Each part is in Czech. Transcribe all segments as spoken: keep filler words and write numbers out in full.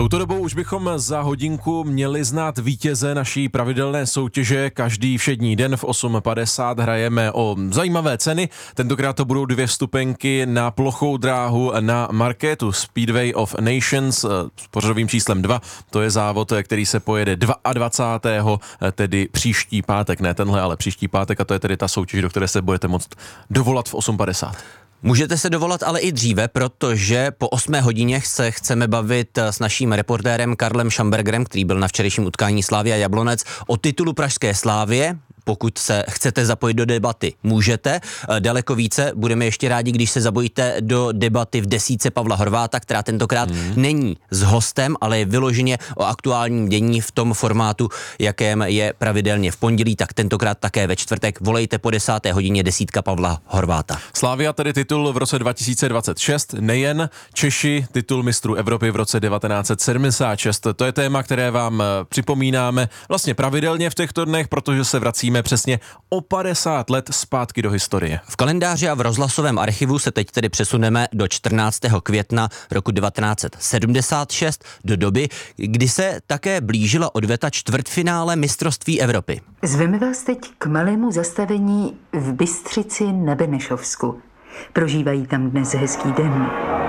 Touto dobou už bychom za hodinku měli znát vítěze naší pravidelné soutěže. Každý všední den v osm padesát hrajeme o zajímavé ceny. Tentokrát to budou dvě vstupenky na plochou dráhu na Markétu Speedway of Nations s pořadovým číslem dva. To je závod, který se pojede dvacátého druhého tedy příští pátek. Ne tenhle, ale příští pátek, a to je tedy ta soutěž, do které se budete moct dovolat v osm padesát. Můžete se dovolat ale i dříve, protože po osmé hodině se chceme bavit s naším reportérem Karlem Schambergerem, který byl na včerejším utkání Slavia Jablonec, o titulu pražské Slávie. Pokud se chcete zapojit do debaty, můžete. Daleko více budeme ještě rádi, když se zapojíte do debaty v desítce Pavla Horváta, která tentokrát mm. není s hostem, ale je vyloženě o aktuálním dění v tom formátu, jakém je pravidelně v pondělí, tak tentokrát také ve čtvrtek. Volejte po desáté hodině desítka Pavla Horváta. Slavia tedy titul v roce dva tisíce dvacet šest, nejen Češi titul mistrů Evropy v roce devatenáct set sedmdesát šest. To je téma, které vám připomínáme vlastně pravidelně v těchto dnech, protože se vracíme přesně o padesát let zpátky do historie. V kalendáři a v rozhlasovém archivu se teď tedy přesuneme do čtrnáctého května roku devatenáct set sedmdesát šest, do doby, kdy se také blížila odveta čtvrtfinále mistrovství Evropy. Zveme vás teď k malému zastavení v Bystřici na Benešovsku. Prožívají tam dnes hezký den.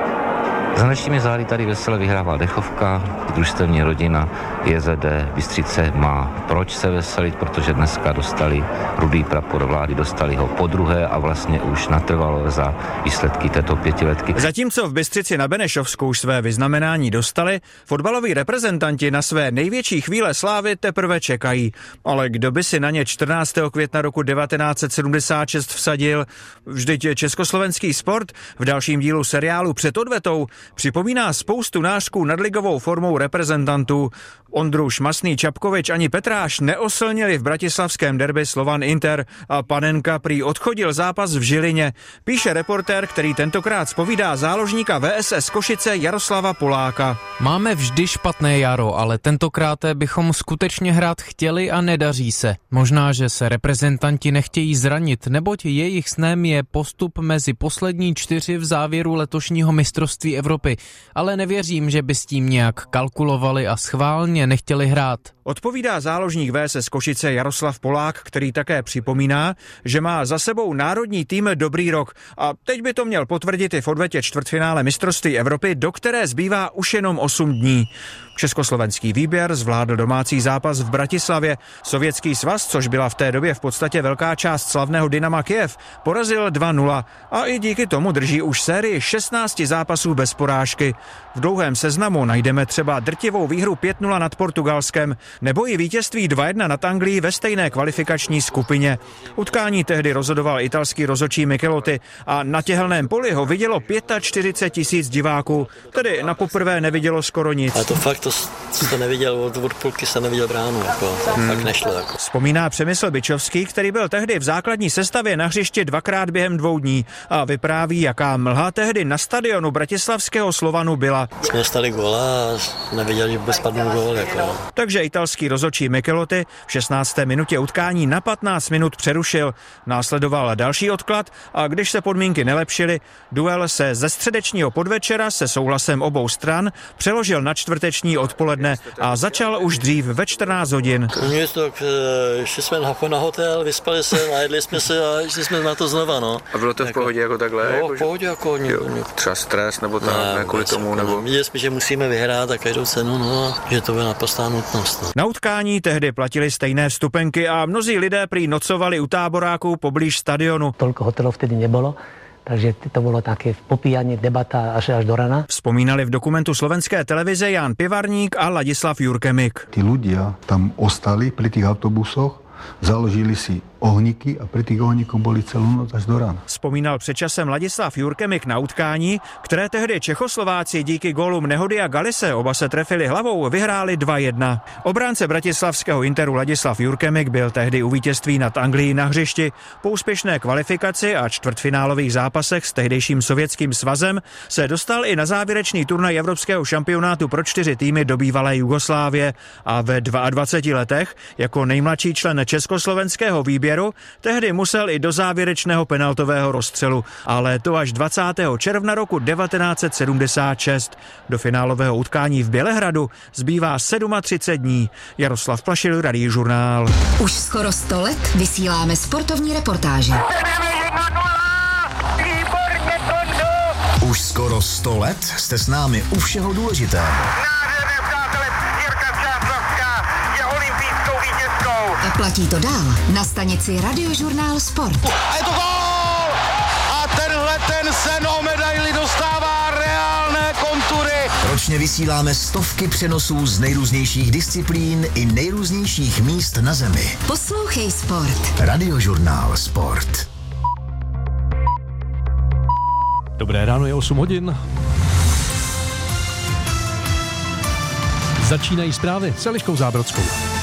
Za našimi zády tady vesele vyhrává dechovka, družstevní rodina J Z D Bystřice má proč se veselit, protože dneska dostali rudý prapor vlády, dostali ho podruhé a vlastně už natrvalo za výsledky této pětiletky. Zatímco v Bystřici na Benešovsku už své vyznamenání dostali, fotbaloví reprezentanti na své největší chvíle slávy teprve čekají. Ale kdo by si na ně čtrnáctého května roku devatenáct set sedmdesát šest vsadil? Vždyť československý sport v dalším dílu seriálu Před odvetou připomíná spoustu nářků nadligovou formou reprezentantů. Ondruš, Masný, Čapkovič ani Petráš neoslnili v bratislavském derby Slovan Inter a Panenka prý odchodil zápas v Žilině. Píše reportér, který tentokrát zpovídá záložníka V S S Košice Jaroslava Poláka. Máme vždy špatné jaro, ale tentokrát bychom skutečně hrát chtěli a nedaří se. Možná, že se reprezentanti nechtějí zranit, neboť jejich snem je postup mezi poslední čtyři v závěru letošního mistrovství Evropy, ale nevěřím, že by s tím nějak kalkulovali a schválně nechtěli hrát. Odpovídá záložník V S S Košice Jaroslav Polák, který také připomíná, že má za sebou národní tým dobrý rok a teď by to měl potvrdit i v odvetě čtvrtfinále mistrovství Evropy, do které zbývá už jenom osm dní. Československý výběr zvládl domácí zápas v Bratislavě. Sovětský svaz, což byla v té době v podstatě velká část slavného Dynama Kyjev, porazil dva nula a i díky tomu drží už sérii šestnácti zápasů bez porážky. V dlouhém seznamu najdeme třeba drtivou výhru pět nula nad Portugalskem nebo i vítězství dva jedna nad Anglií ve stejné kvalifikační skupině. Utkání tehdy rozhodoval italský rozhodčí Michelotti a na těhelném poli ho vidělo čtyřicet pět tisíc diváků, tedy na poprvé nevidělo skoro nic. A to fakt to jste neviděl, od, od půlky se neviděl bránu, jako, to hmm. fakt nešlo. Jako. Vzpomíná Přemysl Byčovský, který byl tehdy v základní sestavě na hřišti dvakrát během dvou dní a vypráví, jaká mlha tehdy na stadionu bratislavského Slovanu byla. Jsme stali góla a neviděli, že vůbec spadnul gól. Jako. Takže italský rozhodčí Michelotti v šestnácté minutě utkání na patnáct minut přerušil. Následoval další odklad a když se podmínky nelepšily, duel se ze středečního podvečera se souhlasem obou stran přeložil na čtvrteční odpoledne a začal už dřív ve čtrnáct hodin. Mě to, šli jsme na hotel, vyspali se, najedli jsme se a šli jsme na to znova, no. A bylo to v pohodě jako takhle? Jo, jako, v pohodě jako... Jo, třeba stres nebo tak, ne, ne kvůli tomu, jako, nebo... Viděli jsme, že musíme vyhrát a každou cenu, no, že to byla naprostá nutnost. No. Na utkání tehdy platili stejné vstupenky a mnozí lidé prý nocovali u táboráků poblíž stadionu. Toľko hotelov vtedy nebolo. Takže to bylo také popíjanie, debata až, až do rana. Vzpomínali v dokumentu slovenské televize Ján Pivarník a Ladislav Jurkemik. Tí ľudia tam ostali pri tých autobusoch, založili si ohníky a pri tých ohníkoch boli celú noc až do rána. Vzpomínal před časem Ladislav Jurkemik na utkání, které tehdy Čechoslováci díky gólům Nehody a Galise, oba se trefili hlavou, vyhráli dva jedna. Obránce bratislavského Interu Ladislav Jurkemik byl tehdy u vítězství nad Anglií na hřišti. Po úspěšné kvalifikaci a čtvrtfinálových zápasech s tehdejším sovětským svazem se dostal i na závěrečný turnaj evropského šampionátu pro čtyři týmy do bývalé Jugoslávie a ve dvaceti dvou letech jako nejmladší člen československého výběru tehdy musel i do závěrečného penaltového rozstřelu, ale to až dvacátého června roku devatenáct set sedmdesát šest. Do finálového utkání v Bělehradu zbývá třicet sedm dní. Jaroslav Plašil, Radiožurnál. Už skoro sto let vysíláme sportovní reportáže. Už skoro sto let jste s námi u všeho důležitého. A platí to dál na stanici Radiožurnál Sport. A je to gól! A tenhle ten sen o medaili dostává reálné kontury. Ročně vysíláme stovky přenosů z nejrůznějších disciplín i nejrůznějších míst na zemi. Poslouchej Sport. Radiožurnál Sport. Dobré ráno, je osm hodin. Začínají zprávy s Eliškou Zábrodskou.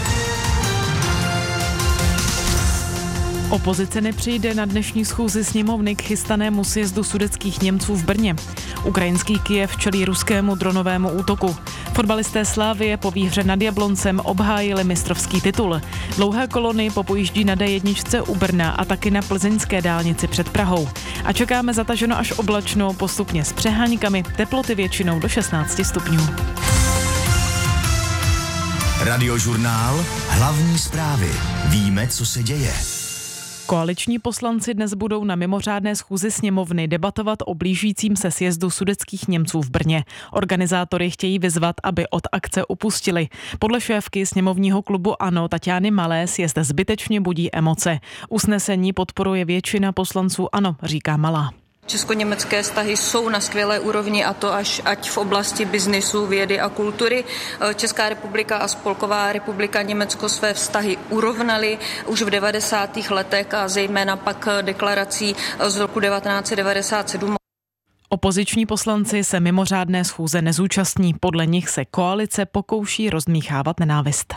Opozice nepřijde na dnešní schůzi sněmovny k chystanému sjezdu sudetských Němců v Brně. Ukrajinský Kyjev čelí ruskému dronovému útoku. Fotbalisté Slavie po výhře nad Jabloncem obhájili mistrovský titul. Dlouhé kolony popojíždí na dé jedna u Brna a taky na plzeňské dálnici před Prahou. A čekáme zataženo až oblačno, postupně s přeháňkami, teploty většinou do šestnáct stupňů. Radiožurnál, hlavní zprávy. Víme, co se děje. Koaliční poslanci dnes budou na mimořádné schůzi sněmovny debatovat o blížícím se sjezdu sudetských Němců v Brně. Organizátory chtějí vyzvat, aby od akce upustili. Podle šéfky sněmovního klubu ANO Taťány Malé sjezd zbytečně budí emoce. Usnesení podporuje většina poslanců ANO, říká Malá. Česko-německé vztahy jsou na skvělé úrovni, a to až ať v oblasti biznisu, vědy a kultury. Česká republika a Spolková republika Německo své vztahy urovnaly už v devadesátých letech a zejména pak deklarací z roku devatenáct set devadesát sedm. Opoziční poslanci se mimořádné schůze nezúčastní. Podle nich se koalice pokouší rozdmýchávat nenávist.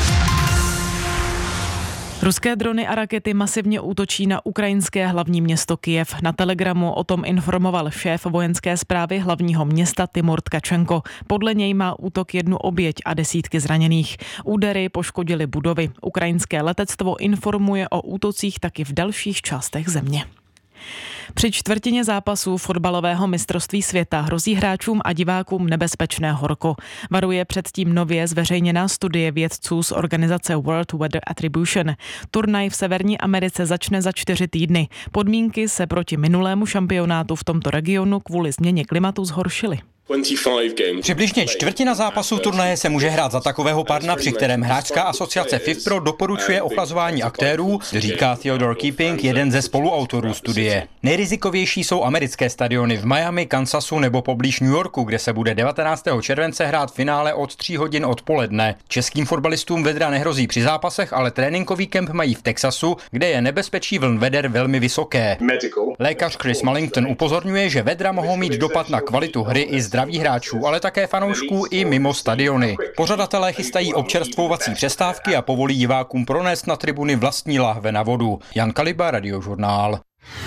Ruské drony a rakety masivně útočí na ukrajinské hlavní město Kyjev. Na Telegramu o tom informoval šéf vojenské správy hlavního města Timur Tkačenko. Podle něj má útok jednu oběť a desítky zraněných. Údery poškodily budovy. Ukrajinské letectvo informuje o útocích taky v dalších částech země. Při čtvrtině zápasů fotbalového mistrovství světa hrozí hráčům a divákům nebezpečné horko. Varuje předtím nově zveřejněná studie vědců z organizace World Weather Attribution. Turnaj v Severní Americe začne za čtyři týdny. Podmínky se proti minulému šampionátu v tomto regionu kvůli změně klimatu zhoršily. Přibližně čtvrtina zápasů turnaje se může hrát za takového parna, při kterém hráčská asociace FIFPro doporučuje ochlazování aktérů, říká Theodore Keeping, jeden ze spoluautorů studie. Nejrizikovější jsou americké stadiony v Miami, Kansasu nebo poblíž New Yorku, kde se bude devatenáctého července hrát finále od tří hodin odpoledne. Českým fotbalistům vedra nehrozí při zápasech, ale tréninkový kemp mají v Texasu, kde je nebezpečí vln veder velmi vysoké. Lékař Chris Mullington upozorňuje, že vedra mohou mít dopad na kvalitu hry i zdraví hráčů, ale také fanoušků i mimo stadiony. Pořadatelé chystají občerstvovací přestávky a povolí divákům pronést na tribuny vlastní lahve na vodu. Jan Kaliba, Radiožurnál.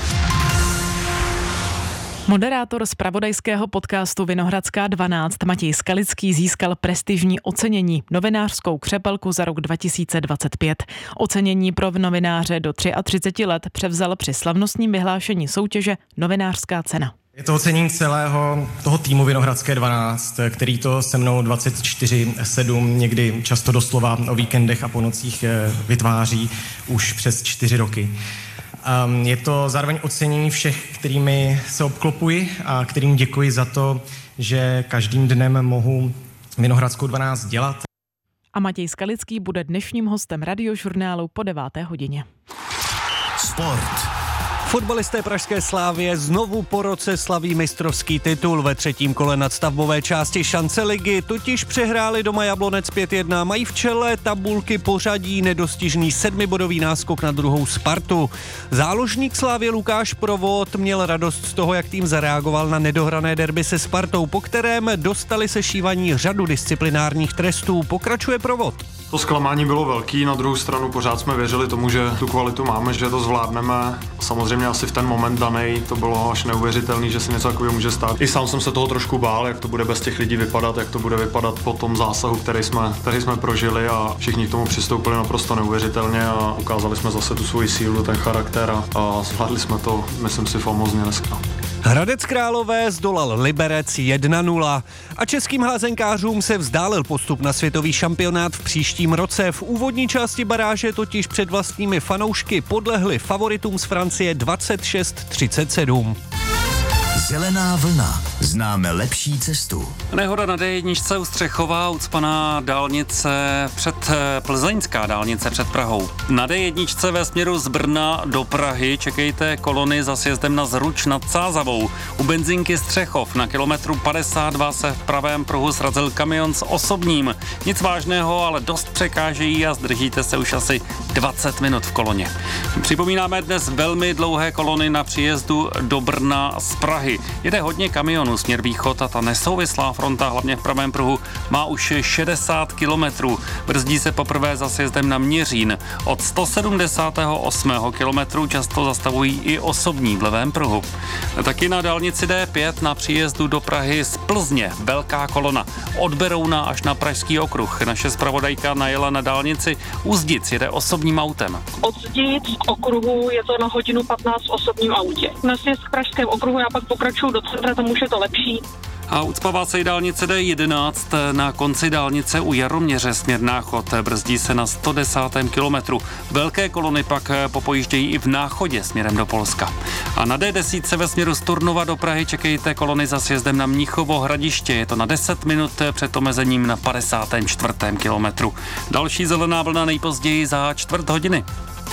Moderátor zpravodajského podcastu Vinohradská dvanáct Matěj Skalický získal prestižní ocenění, novinářskou křepelku za rok dva tisíce dvacet pět. Ocenění pro novináře do třicet tři let převzal při slavnostním vyhlášení soutěže Novinářská cena. Je to ocenění celého toho týmu Vinohradské dvanáct, který to se mnou dvacet čtyři sedm, někdy často doslova o víkendech a po nocích vytváří už přes čtyři roky. Je to zároveň ocenění všech, kterými se obklopuji a kterým děkuji za to, že každým dnem mohu Vinohradskou dvanáct dělat. A Matěj Skalický bude dnešním hostem Radiožurnálu po deváté hodině. Sport. Fotbalisté pražské Slavie znovu po roce slaví mistrovský titul. Ve třetím kole nadstavbové části šance ligy totiž přehráli doma Jablonec pět jedna. Mají v čele tabulky pořadí nedostižný sedmibodový náskok na druhou Spartu. Záložník Slavie Lukáš Provod měl radost z toho, jak tým zareagoval na nedohrané derby se Spartou, po kterém dostali sešívaní řadu disciplinárních trestů. Pokračuje Provod. To zklamání bylo velký, na druhou stranu pořád jsme věřili tomu, že tu kvalitu máme, že to zvládneme. Samozřejmě asi v ten moment danej to bylo až neuvěřitelný, že se něco takového může stát. I sám jsem se toho trošku bál, jak to bude bez těch lidí vypadat, jak to bude vypadat po tom zásahu, který jsme, který jsme prožili, a všichni k tomu přistoupili naprosto neuvěřitelně a ukázali jsme zase tu svoji sílu, ten charakter a, a zvládli jsme to, myslím si, famózně dneska. Hradec Králové zdolal Liberec jedna nula a českým házenkářům se vzdálil postup na světový šampionát v příštím roce. V úvodní části baráže totiž před vlastními fanoušky podlehli favoritům z Francie dvacet šest třicet sedm. Zelená vlna. Známe lepší cestu. Nehoda na D jedna u Střechova, ucpaná dálnice před plzeňská dálnice před Prahou. Na D jedna ve směru z Brna do Prahy čekejte kolony za sjezdem na Zruč nad Sázavou. U benzinky Střechov na kilometru padesát dva se v pravém pruhu srazil kamion s osobním. Nic vážného, ale dost překážejí a zdržíte se už asi dvacet minut v koloně. Připomínáme dnes velmi dlouhé kolony na příjezdu do Brna z Prahy. Jede hodně kamionů směr východ a ta nesouvislá fronta, hlavně v pravém pruhu, má už šedesát kilometrů. Brzdí se poprvé za sjezdem na Měřín. Od sto sedmdesátého osmého kilometru často zastavují i osobní v levém pruhu. Taky na dálnici D pět na příjezdu do Prahy z Plzně velká kolona. Od Berouna až na Pražský okruh. Naše zpravodajka najela na dálnici u Zdic, jede osobním autem. Od Zdic k okruhu je to na hodinu patnáct v osobním autě. Na sjezd k Pražském okruhu já pak pokračuju do centra, tam už je to lepší. A ucpává se i dálnice D jedenáct na konci dálnice u Jaroměře směr Náchod. Brzdí se na sto desátém kilometru. Velké kolony pak popojíždějí i v Náchodě směrem do Polska. A na D deset ve směru z Turnova do Prahy čekejte kolony za sjezdem na Mnichovo Hradiště. Je to na deset minut před omezením na padesátém čtvrtém kilometru. Další zelená vlna nejpozději za čtvrt hodiny.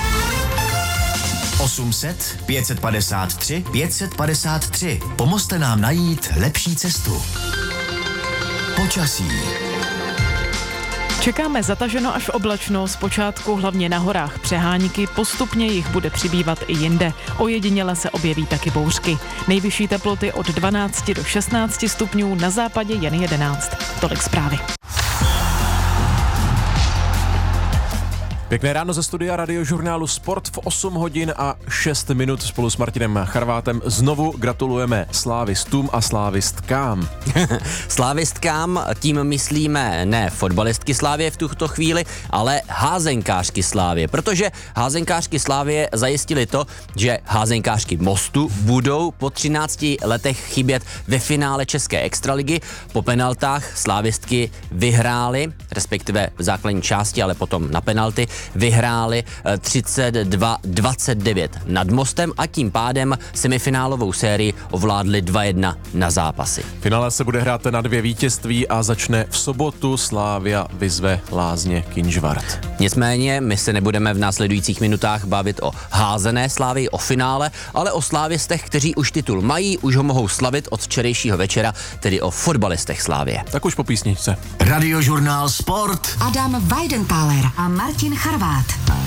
osm set, pět set padesát tři, pět set padesát tři. Pomozte nám najít lepší cestu. Počasí. Čekáme zataženo až oblačno, zpočátku hlavně na horách přehánky, postupně jich bude přibývat i jinde. Ojediněle se objeví taky bouřky. Nejvyšší teploty od dvanáct do šestnáct stupňů, na západě jen jedenáct. Tolik zprávy. Pěkné ráno ze studia Radiožurnálu Sport v osm hodin a šest minut spolu s Martinem Charvátem. Znovu gratulujeme slávistům a slávistkám. Slávistkám tím myslíme ne fotbalistky Slávie v tuto chvíli, ale házenkářky Slávie, protože házenkářky Slávie zajistili to, že házenkářky Mostu budou po třinácti letech chybět ve finále České extraligy. Po penaltách slávistky vyhrály, respektive v základní části, ale potom na penalty, vyhráli třicet dva dvacet devět nad Mostem a tím pádem semifinálovou sérii ovládli dva jedna na zápasy. Finále se bude hrát na dvě vítězství a začne v sobotu. Slávia vyzve Lázně Kynžvart. Nicméně my se nebudeme v následujících minutách bavit o házené Slávii, o finále, ale o slávistech, kteří už titul mají, už ho mohou slavit od včerejšího večera, tedy o fotbalistech Slávie. Tak už po písničce. Radiožurnál Sport. Adam Weidentáler a Martin Charvát.